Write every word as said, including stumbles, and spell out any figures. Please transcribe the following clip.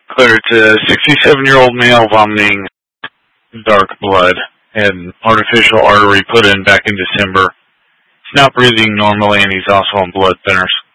Clear to sixty-seven-year-old male vomiting dark blood. Had an artificial artery put in back in December. He's not breathing normally, and he's also on blood thinners.